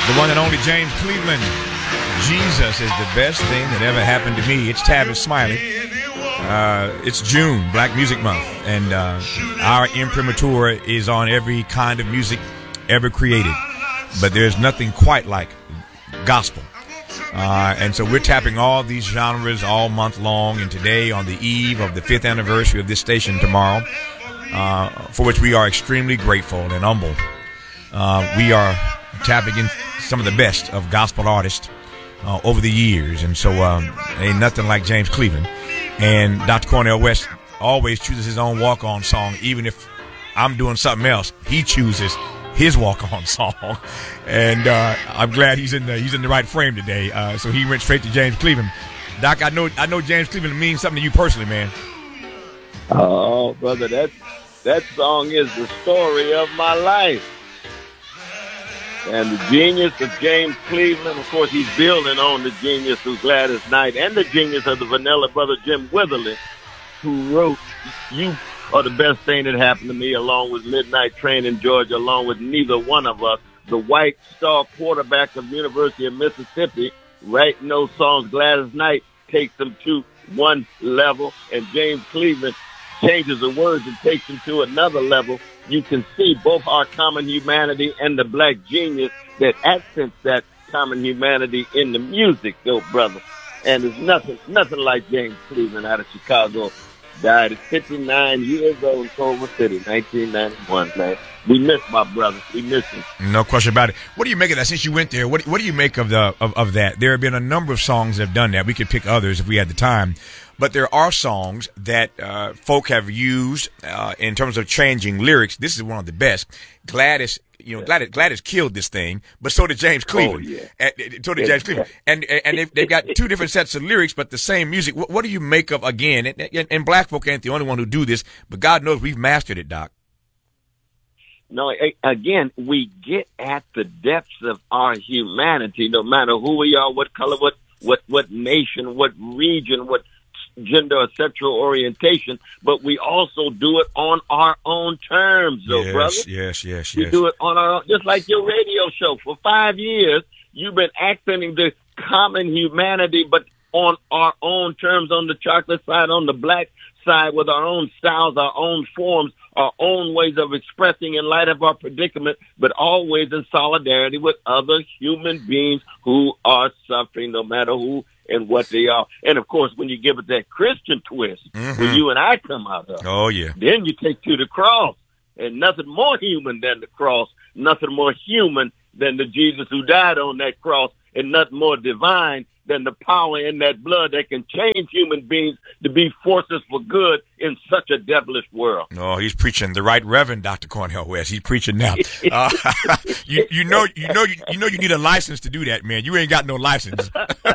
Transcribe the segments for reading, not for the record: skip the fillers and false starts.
The one and only James Cleveland. Jesus is the best thing that ever happened to me. It's Tavis Smiley. It's June, Black Music Month, and our imprimatur is on every kind of music ever created. But there's nothing quite like gospel. And so we're tapping all these genres all month long, and today on the eve of the 5th anniversary of this station tomorrow, for which we are extremely grateful and humble. We are tapping in some of the best of gospel artists over the years, and so ain't nothing like James Cleveland. And Dr. Cornel West always chooses his own walk-on song, even if I'm doing something else. He chooses his walk-on song, and I'm glad he's in the right frame today. So he went straight to James Cleveland. Doc, I know James Cleveland means something to you personally, man. Oh, brother, that song is the story of my life. And the genius of James Cleveland, of course, he's building on the genius of Gladys Knight and the genius of the Vanilla Brother Jim Witherly, who wrote "You Are the Best Thing That Happened to Me," along with "Midnight Train in Georgia," along with "Neither One of Us." The White Star quarterback of University of Mississippi writing those songs. Gladys Knight takes them to one level, and James Cleveland changes the words and takes them to another level. You can see both our common humanity and the black genius that accents that common humanity in the music, though, brother. And there's nothing like James Cleveland out of Chicago. Died at 59 years old in Culver City, 1991, man. We miss my brother. We miss him. No question about it. What do you make of that? Since you went there, what do you make of that? There have been a number of songs that have done that. We could pick others if we had the time. But there are songs that folk have used in terms of changing lyrics. This is one of the best. Gladys killed this thing, but so did James Cleveland. Oh, yeah. So did James Cleveland. And they've got two different sets of lyrics, but the same music. What do you make of, again, and black folk ain't the only one who do this, but God knows we've mastered it, Doc. No, again, we get at the depths of our humanity, no matter who we are, what color, what nation, what region, what gender or sexual orientation, but we also do it on our own terms, though, brother. Yes. We do it on our own, just like your radio show. For 5 years, you've been accenting the common humanity, but on our own terms, on the chocolate side, on the black side, with our own styles, our own forms, our own ways of expressing in light of our predicament, but always in solidarity with other human beings who are suffering, no matter who and what they are. And, of course, when you give it that Christian twist, where you and I come out of, oh yeah, then you take to the cross. And nothing more human than the cross, nothing more human than the Jesus who died on that cross, and nothing more divine than the power in that blood that can change human beings to be forces for good in such a devilish world. No, he's preaching. The right Reverend Dr. Cornel West. He's preaching now. You know you need a license to do that, man. You ain't got no license.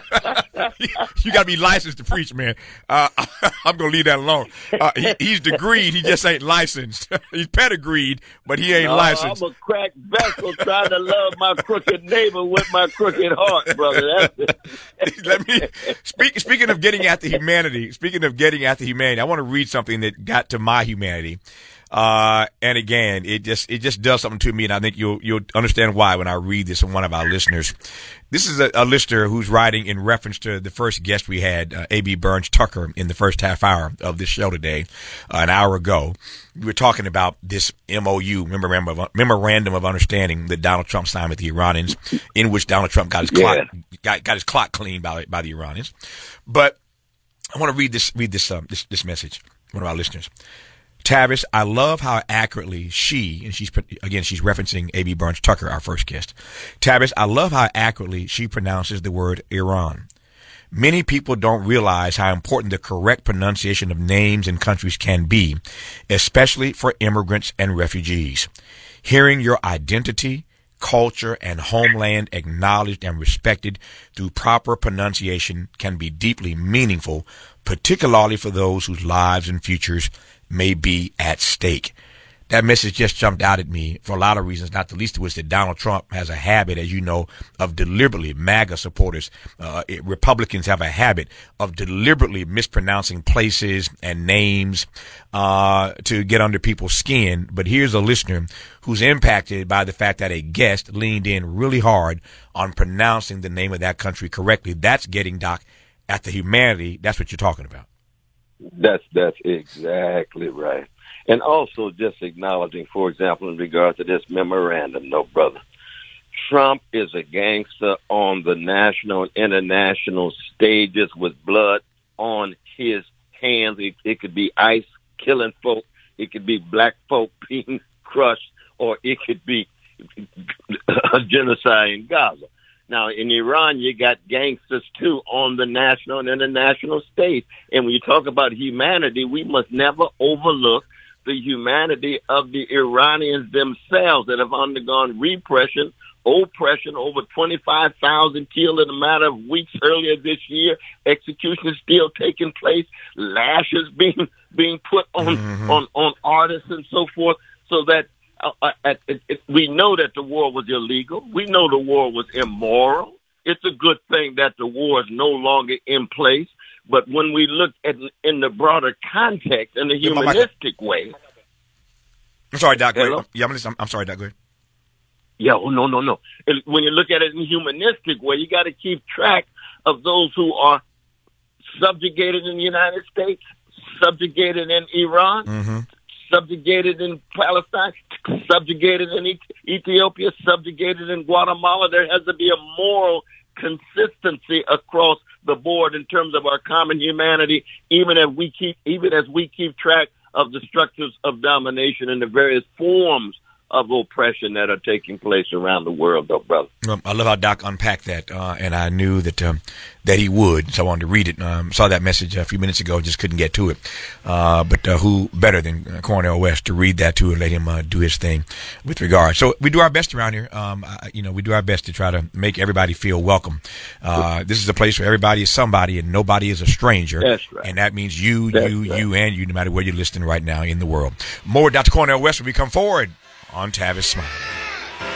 You got to be licensed to preach, man. I'm going to leave that alone. He's degreed. He just ain't licensed. He's pedigreed, but he ain't licensed. I'm a cracked vessel trying to love my crooked neighbor with my crooked heart, brother. Let me speaking of getting at the humanity. Speaking of getting at the humanity, I want to read something that got to my humanity. And again, it just does something to me, and I think you'll understand why when I read this from one of our listeners. This is a listener who's writing in reference to the first guest we had, A.B. Burns Tucker, in the first half hour of this show today, an hour ago. We were talking about this MOU, memorandum of understanding that Donald Trump signed with the Iranians, in which Donald Trump got his clock cleaned by the Iranians. But I want to read this message. One of our listeners. Tavis, I love how accurately she's referencing A.B. Burns Tucker, our first guest. Tavis, I love how accurately she pronounces the word Iran. Many people don't realize how important the correct pronunciation of names and countries can be, especially for immigrants and refugees. Hearing your identity, culture, and homeland acknowledged and respected through proper pronunciation can be deeply meaningful, particularly for those whose lives and futures may be at stake. That message just jumped out at me for a lot of reasons, not the least of which that Donald Trump has a habit, as you know, of deliberately, MAGA supporters, Republicans have a habit of deliberately mispronouncing places and names to get under people's skin. But here's a listener who's impacted by the fact that a guest leaned in really hard on pronouncing the name of that country correctly. That's getting, Doc, at the humanity. That's what you're talking about. That's exactly right. And also just acknowledging, for example, in regard to this memorandum, no, brother, Trump is a gangster on the national and international stages with blood on his hands. It could be ICE killing folk. It could be black folk being crushed, or it could be a genocide in Gaza. Now, in Iran, you got gangsters, too, on the national and international stage. And when you talk about humanity, we must never overlook the humanity of the Iranians themselves that have undergone repression, oppression, over 25,000 killed in a matter of weeks earlier this year, executions still taking place, lashes being put on artists and so forth, so that we know that the war was illegal. We know the war was immoral. It's a good thing that the war is no longer in place. But when we look at in the broader context, in the humanistic way. I'm sorry, Doc. Go ahead. Yeah, I'm sorry, Doc. Go ahead. Yeah, no. When you look at it in a humanistic way, you got to keep track of those who are subjugated in the United States, subjugated in Iran, subjugated in Palestine, subjugated in Ethiopia, subjugated in Guatemala. There has to be a moral consistency across the board in terms of our common humanity, even as we keep track of the structures of domination and the various forms of oppression that are taking place around the world, though, brother. I love how Doc unpacked that, and I knew that he would, so I wanted to read it. Saw that message a few minutes ago, just couldn't get to it. But who better than Cornel West to read that to and let him do his thing with regard. So we do our best around here. We do our best to try to make everybody feel welcome. This is a place where everybody is somebody and nobody is a stranger. That's right. And that means you, and you, no matter where you're listening right now in the world. More with Dr. Cornel West when we come forward on Tavis Smile.